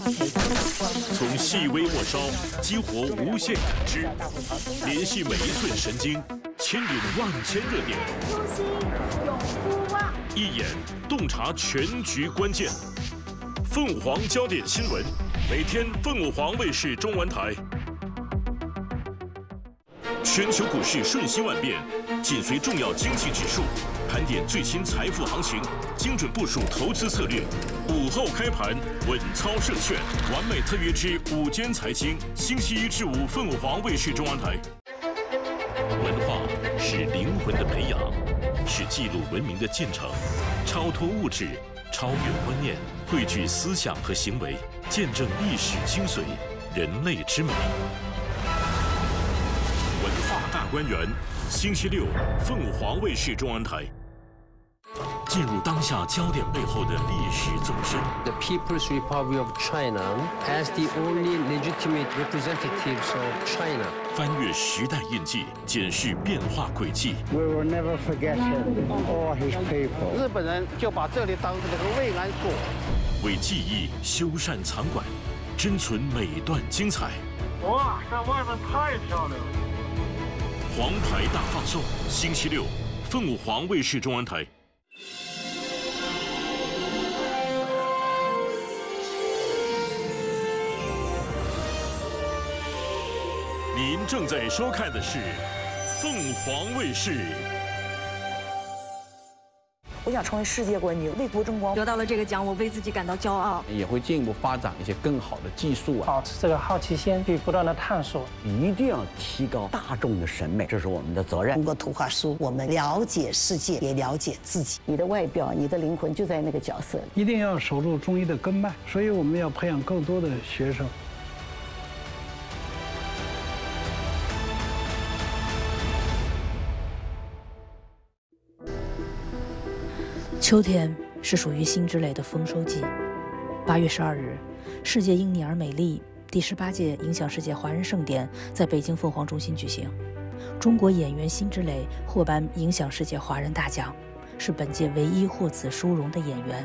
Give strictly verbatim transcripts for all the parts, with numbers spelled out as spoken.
从细微末梢激活无限感知，联系每一寸神经，牵引万千热点。 初心永不忘。 一眼洞察全局关键。凤凰焦点新闻，每天凤凰卫视中文台。全球股市瞬息万变，紧随重要经济指数，盘点最新财富行情，精准部署投资策略。午后开盘，稳操胜券，完美特约之午间财经，星期一至五凤凰卫视中文台。文化是灵魂的培养，是记录文明的进程，超脱物质，超越观念，汇聚思想和行为，见证历史精髓，人类之美。文化大观园，星期六，凤凰卫视中文台。进入当下焦点背后的历史纵深。 The People's Republic of China as the only legitimate representatives of China. 翻越时代印记，检视变化轨迹。 We will never forget him or his people. 日本人就把这里当成了个慰安所， 为记忆修缮藏馆，珍存每段精彩。 哇，在外面太漂亮了！ 黄牌大放送，星期六，凤凰卫视中文台。您正在收看的是凤凰卫视。 我想成为世界冠军，为国争光。 得到了这个奖，我为自己感到骄傲。 也会进一步发展一些更好的技术啊， 保持这个好奇心，去不断的探索。 一定要提高大众的审美，这是我们的责任。 通过图画书，我们了解世界，也了解自己。 你的外表，你的灵魂就在那个角色里。 一定要守住中医的根脉，所以我们要培养更多的学生。 秋天是属于辛芷蕾的丰收季。八月十二日，世界因你而美丽第十八届影响世界华人盛典在北京凤凰中心举行。中国演员辛芷蕾获颁影响世界华人大奖，是本届唯一获此殊荣的演员。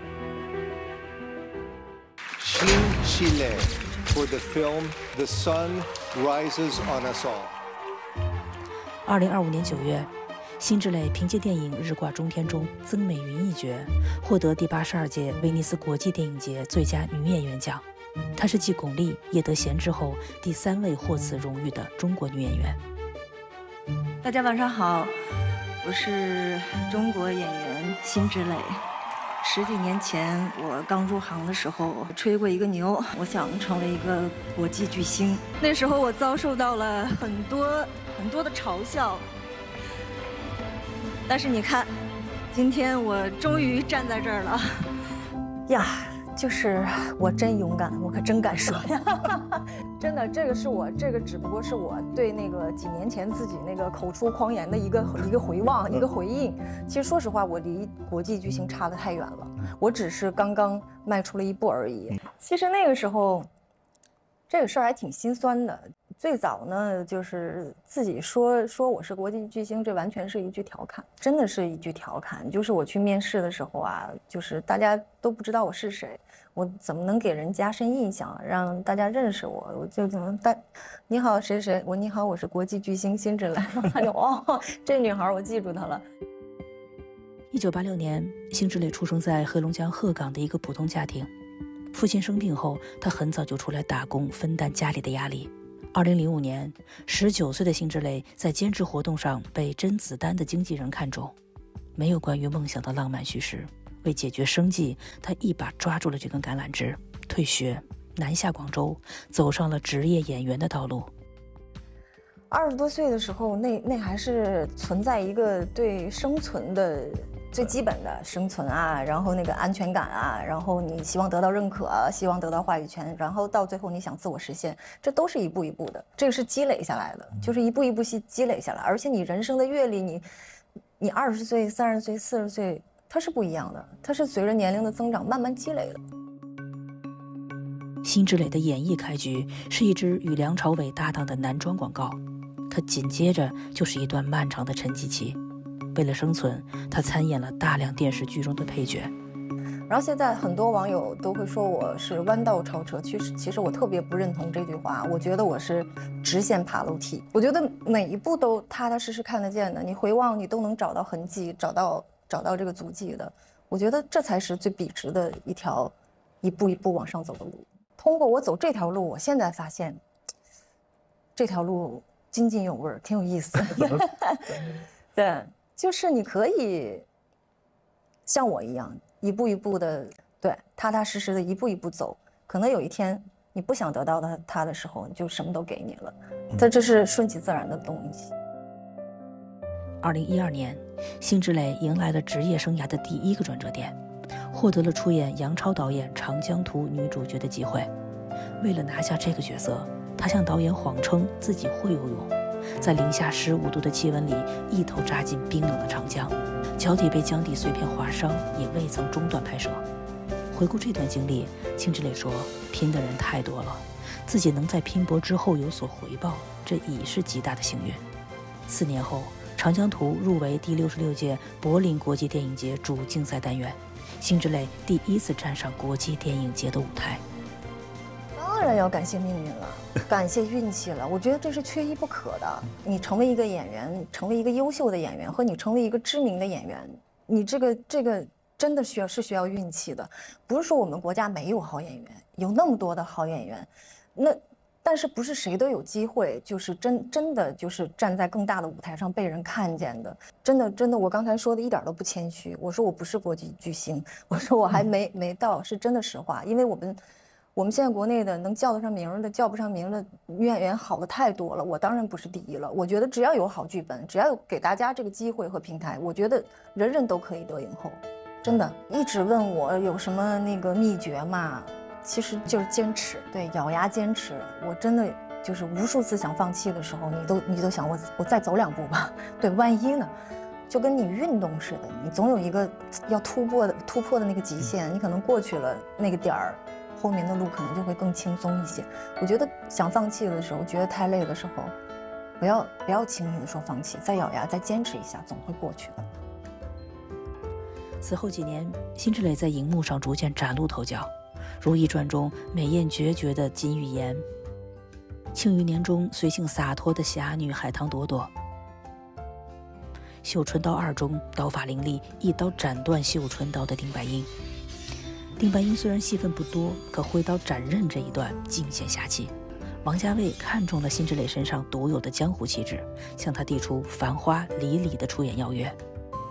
辛芷蕾 for the film The Sun Rises on Us All。 二零二五年九月。辛芷蕾凭借电影《日挂中天》中曾美云一角，获得第八十二届威尼斯国际电影节最佳女演员奖。她是继巩俐、叶德娴之后第三位获此荣誉的中国女演员。 大家晚上好，我是中国演员辛芷蕾。十几年前我刚入行的时候，吹过一个牛，我想成为一个国际巨星。那时候我遭受到了很多很多的嘲笑。但是你看，今天我终于站在这儿了呀！就是我真勇敢，我可真敢说呀！真的，这个是我，这个只不过是我对那个几年前自己那个口出狂言的一个一个回望，一个回应。其实说实话，我离国际巨星差得太远了，我只是刚刚迈出了一步而已。其实那个时候，这个事儿还挺心酸的。最早呢，就是自己说说我是国际巨星，这完全是一句调侃，真的是一句调侃。就是我去面试的时候啊，就是大家都不知道我是谁，我怎么能给人加深印象，让大家认识我？我就怎么大，你好谁谁，我你好，我是国际巨星辛芷蕾。他就哦，这女孩我记住她了。 一九八六年，辛芷蕾出生在黑龙江鹤岗的一个普通家庭，父亲生病后，她很早就出来打工，分担家里的压力。二零零五年，十九岁的辛芷蕾在监制活动上被甄子丹的经纪人看中。没有关于梦想的浪漫叙事，为解决生计，他一把抓住了这根橄榄枝，退学，南下广州，走上了职业演员的道路。 二十多岁的时候，那那还是存在一个对生存的最基本的生存啊，然后那个安全感啊，然后你希望得到认可，希望得到话语权，然后到最后你想自我实现，这都是一步一步的，这个是积累下来的，就是一步一步积积累下来。而且你人生的阅历，你你二十岁、三十岁、四十岁，它是不一样的，它是随着年龄的增长慢慢积累的。 辛芷蕾的演艺开局是一支与梁朝伟搭档的男装广告，可紧接着就是一段漫长的沉寂期。为了生存，他参演了大量电视剧中的配角。 然后现在很多网友都会说我是弯道超车，其实其实我特别不认同这句话，我觉得我是直线爬楼梯。我觉得每一步都踏踏实实看得见的，你回望你都能找到痕迹，找到找到这个足迹的。我觉得这才是最笔直的一条一步一步往上走的路。通过我走这条路，我现在发现这条路津津有味，挺有意思。对，就是你可以像我一样。一步一步的，对，踏踏实实的一步一步走，可能有一天你不想得到的它的时候，就什么都给你了，但这是顺其自然的东西。 二零一二年，辛芷蕾迎来了职业生涯的第一个转折点，获得了出演杨超导演《长江图》女主角的机会。为了拿下这个角色，她向导演谎称自己会游泳，在零下十五度的气温里一头扎进冰冷的长江，脚底被江底碎片划伤，也未曾中断拍摄。回顾这段经历，辛芷蕾说：“拼的人太多了，自己能在拼搏之后有所回报，这已是极大的幸运。”四年后，《长江图》入围第六十六届柏林国际电影节主竞赛单元，辛芷蕾第一次站上国际电影节的舞台。 当然要感谢命运了，感谢运气了。我觉得这是缺一不可的。你成为一个演员，成为一个优秀的演员，和你成为一个知名的演员，你这个这个真的需要是需要运气的。不是说我们国家没有好演员，有那么多的好演员，那但是不是谁都有机会，就是真真的就是站在更大的舞台上被人看见的。真的真的，我刚才说的一点都不谦虚。我说我不是国际巨星，我说我还没没到，是真的实话，因为我们。我们现在国内的能叫得上名的、叫不上名的女演员好的太多了，我当然不是第一了。我觉得只要有好剧本，只要有给大家这个机会和平台，我觉得人人都可以得影后。真的，一直问我有什么那个秘诀嘛，其实就是坚持，对，咬牙坚持。我真的就是无数次想放弃的时候，你都你都想我我再走两步吧，对，万一呢？就跟你运动似的，你总有一个要突破的突破的那个极限，你可能过去了那个点儿。后面的路可能就会更轻松一些。我觉得想放弃的时候，觉得太累的时候，不要不要轻易的说放弃，再咬牙，再坚持一下，总会过去的。 此后几年，辛芷蕾在荧幕上逐渐崭露头角，如《懿传》中美艳决绝的金玉妍，《庆余年》中随性洒脱的侠女海棠朵朵，《绣春刀二》中刀法凌厉，一刀斩断绣春刀的丁白英。丁白英虽然戏份不多，可挥刀斩刃这一段尽显侠气。王家卫看中了辛芷蕾身上独有的江湖气质，向她递出《繁花》李李的出演邀约。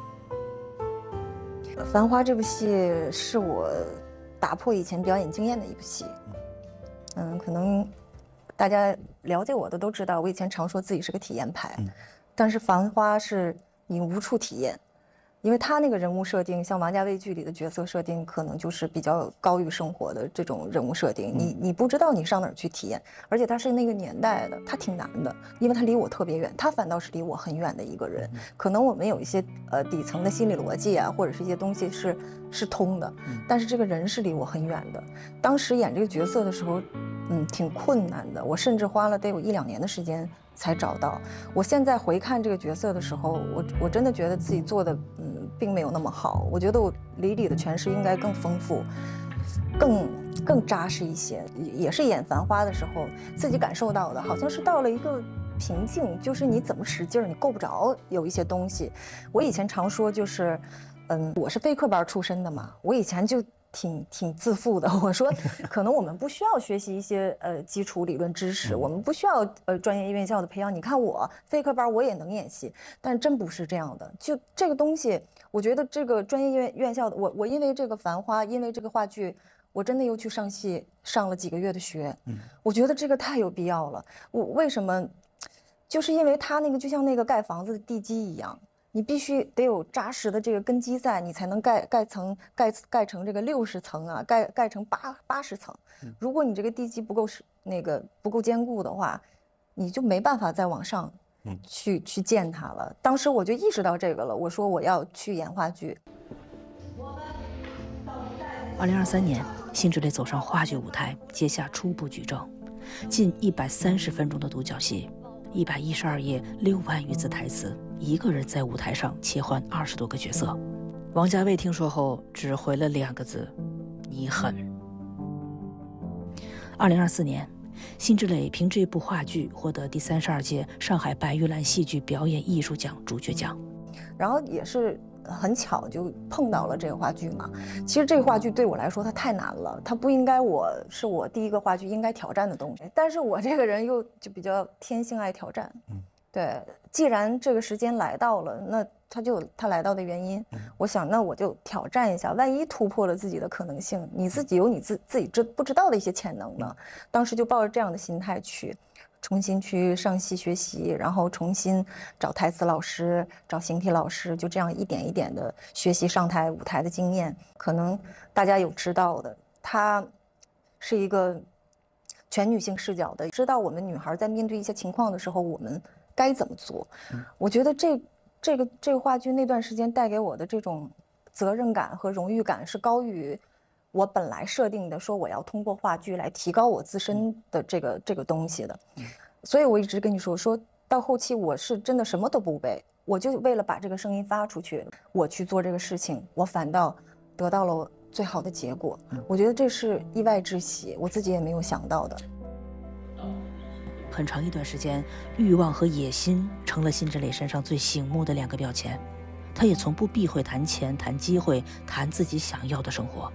《繁花》这部戏是我打破以前表演经验的一部戏。嗯，可能大家了解我的都知道，我以前常说自己是个体验派，嗯、但是《繁花》是你无处体验。因为他那个人物设定，像王家卫剧里的角色设定，可能就是比较高于生活的这种人物设定。你你不知道你上哪儿去体验，而且他是那个年代的，他挺难的，因为他离我特别远，他反倒是离我很远的一个人。可能我们有一些呃底层的心理逻辑啊，或者是一些东西是是通的，但是这个人是离我很远的。当时演这个角色的时候，嗯，挺困难的，我甚至花了得有一两年的时间才找到。我现在回看这个角色的时候，我我真的觉得自己做的嗯。并没有那么好，我觉得我李李的诠释应该更丰富，更更扎实一些。也是演《繁花》的时候，自己感受到的，好像是到了一个瓶颈，就是你怎么使劲儿，你够不着有一些东西。我以前常说，就是，嗯，我是非科班出身的嘛，我以前就挺挺自负的。我说，可能我们不需要学习一些呃基础理论知识，我们不需要呃专业院校的培养。你看我非科班我也能演戏，但真不是这样的。就这个东西。我觉得这个专业院院校的我，我因为这个《繁花》，因为这个话剧，我真的又去上戏上了几个月的学。嗯，我觉得这个太有必要了。我为什么？就是因为它那个就像那个盖房子的地基一样，你必须得有扎实的这个根基在，你才能盖盖层盖盖成这个六十层啊，盖盖成八八十层。如果你这个地基不够是那个不够坚固的话，你就没办法再往上。去去见他了，当时我就意识到这个了。我说我要去演话剧。 二零二三年，辛芷蕾走上话剧舞台，接下初步举证，近一百三十分钟的独角戏，一百一十二页，六万余字台词，一个人在舞台上切换二十多个角色。 王家卫听说后只回了两个字：你狠。二零二四年，辛芷蕾凭这部话剧获得第三十二届上海白玉兰戏剧表演艺术奖主角奖。 然后也是很巧就碰到了这个话剧嘛。其实这个话剧对我来说它太难了，它不应该我是我第一个话剧应该挑战的东西。但是我这个人又就比较天性爱挑战，嗯，对，既然这个时间来到了，那它就有它来到的原因。嗯、我想那我就挑战一下，万一突破了自己的可能性，你自己有你自自己知不知道的一些潜能呢？当时就抱着这样的心态去。重新去上戏学习，然后重新找台词老师，找形体老师，就这样一点一点的学习上台舞台的经验。可能大家有知道的，它是一个全女性视角的，知道我们女孩在面对一些情况的时候，我们该怎么做。嗯、我觉得这这个这个话剧那段时间带给我的这种责任感和荣誉感是高于我本来设定的，说我要通过话剧来提高我自身的这个这个东西的，所以我一直跟你说，说到后期我是真的什么都不为，我就为了把这个声音发出去，我去做这个事情，我反倒得到了最好的结果。我觉得这是意外之喜，我自己也没有想到的。 很长一段时间，欲望和野心成了辛芷蕾身上最醒目的两个标签，她也从不避讳谈钱、谈机会、谈自己想要的生活。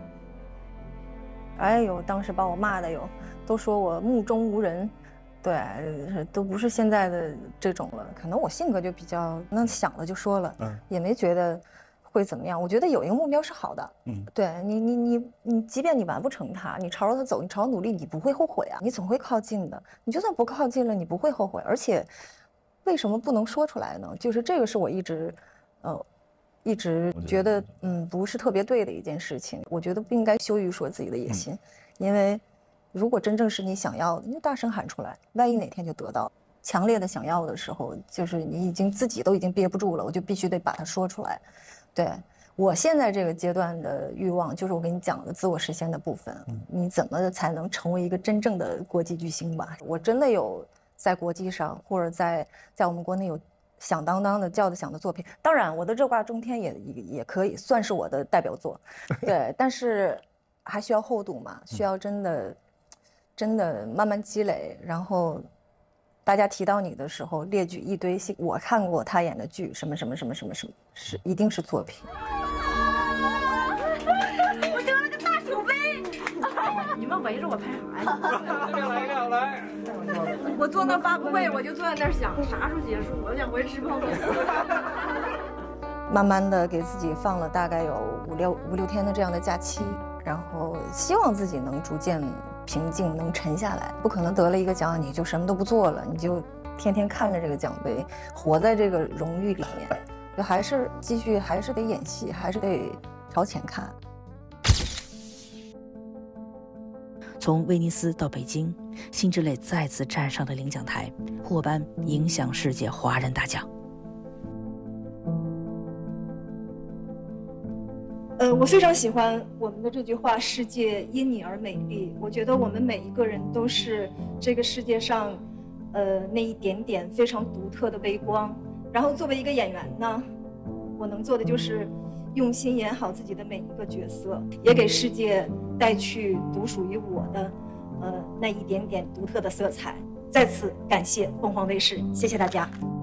哎呦，当时把我骂的哟，都说我目中无人，对，都不是现在的这种了。可能我性格就比较，那想了就说了，嗯，也没觉得会怎么样。我觉得有一个目标是好的，嗯，对你，你你你，即便你完不成它，你朝着它走，你朝着努力，你不会后悔啊，你总会靠近的。你就算不靠近了，你不会后悔。而且，为什么不能说出来呢？就是这个是我一直，呃。一直觉得嗯不是特别对的一件事情，我觉得不应该羞于说自己的野心，嗯、因为如果真正是你想要的，你就大声喊出来，万一哪天就得到。强烈的想要的时候，就是你已经自己都已经憋不住了，我就必须得把它说出来。对我现在这个阶段的欲望，就是我跟你讲的自我实现的部分。嗯、你怎么才能成为一个真正的国际巨星吧？我真的有在国际上或者在在我们国内有。响当当的叫得响的作品，当然我的热挂中天也也也可以算是我的代表作，对，但是还需要厚度嘛，需要真的真的慢慢积累，然后大家提到你的时候列举一堆我看过他演的剧，什么什么什么什么什么，是一定是作品。 我得了个大手杯，你们围着我拍啥呀？来来来。我坐那发布会，我就坐在那儿想啥时候结束，我想回去吃泡面。 慢慢的给自己放了大概有五六五六天的这样的假期，然后希望自己能逐渐平静，能沉下来。不可能得了一个奖你就什么都不做了，你就天天看着这个奖杯，活在这个荣誉里面，就还是继续，还是得演戏，还是得朝前看。 从威尼斯到北京，辛芷蕾再次站上了领奖台，获颁影响世界华人大奖。 呃，我非常喜欢我们的这句话：“世界因你而美丽。”我觉得我们每一个人都是这个世界上，呃，那一点点非常独特的微光。然后作为一个演员呢，我能做的就是用心演好自己的每一个角色，也给世界带去独属于我的，呃，那一点点独特的色彩。再次感谢凤凰卫视，谢谢大家。